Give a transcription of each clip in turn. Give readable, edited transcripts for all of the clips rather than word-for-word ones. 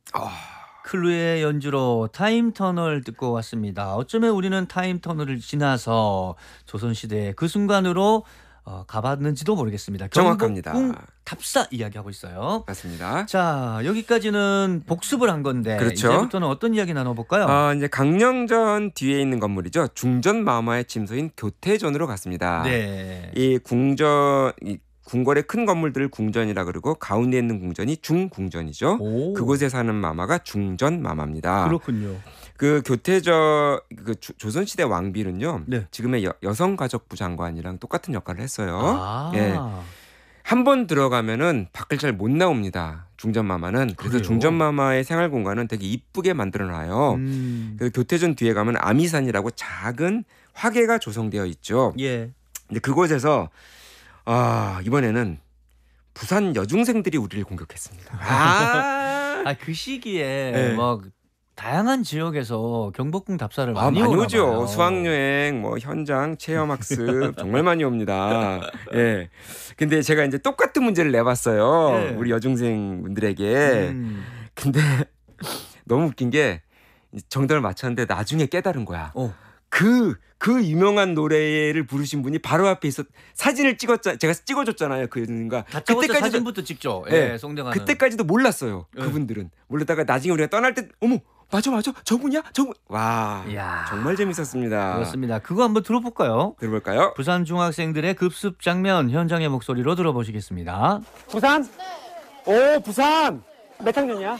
클루의 연주로 타임터널 듣고 왔습니다. 어쩌면 우리는 타임터널을 지나서 조선시대의 그 순간으로 가봤는지도 모르겠습니다. 정확합니다. 경복궁 답사 이야기하고 있어요. 맞습니다. 자, 여기까지는 복습을 한 건데 그렇죠. 이제부터는 어떤 이야기 나눠볼까요? 이제 강령전 뒤에 있는 건물이죠. 중전마마의 침소인 교태전으로 갔습니다. 네. 이 궁궐의 큰 건물들을 궁전이라 그러고 가운데 있는 궁전이 중궁전이죠. 오. 그곳에 사는 마마가 중전마마입니다. 그렇군요. 그 조선시대 왕비는요. 네. 지금의 여성가족부 장관이랑 똑같은 역할을 했어요. 아. 예. 한 번 들어가면은 밖을 잘 못 나옵니다. 중전마마는. 그래서 그래요? 중전마마의 생활 공간은 되게 이쁘게 만들어놔요. 그 교태전 뒤에 가면 아미산이라고 작은 화계가 조성되어 있죠. 예. 근데 그곳에서 이번에는 부산 여중생들이 우리를 공격했습니다. 그 시기에 네. 막 다양한 지역에서 경복궁 답사를 많이 많이 오나 오죠. 봐요. 수학여행, 현장 체험학습 정말 많이 옵니다. 예. 근데 제가 이제 똑같은 문제를 내봤어요. 예. 우리 여중생분들에게. 근데 너무 웃긴 게 정답을 맞췄는데 나중에 깨달은 거야. 그 유명한 노래를 부르신 분이 바로 앞에 있어 사진을 제가 찍어줬잖아요. 그분과 그때까지 사진부터 찍죠. 네, 송대관은. 그때까지도 몰랐어요. 네. 그분들은 몰랐다가 나중에 우리가 떠날 때 어머 맞아 저분이야 저분. 와 이야. 정말 재밌었습니다. 그렇습니다. 그거 한번 들어볼까요? 들어볼까요? 부산 중학생들의 급습 장면 현장의 목소리로 들어보시겠습니다. 부산? 오 부산 몇 학년이야?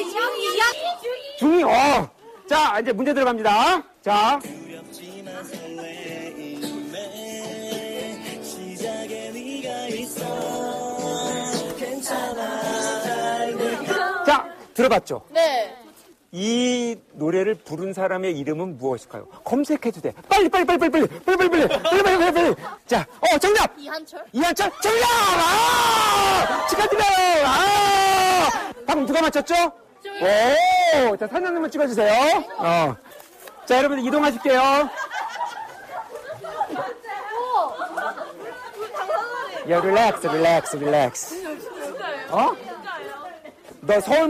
중2. 자 이제 문제 들어갑니다. 자 들어봤죠? 네. 이 노래를 부른 사람의 이름은 무엇일까요? 검색해도 돼. 빨리. 자, 정답! 이한철? 이한철? 정답! 축하드려요! 방금 누가 맞췄죠? 오! 자, 사진 한 번만 찍어주세요. 자, 여러분들 이동하실게요. 야, 릴렉스. 너 서울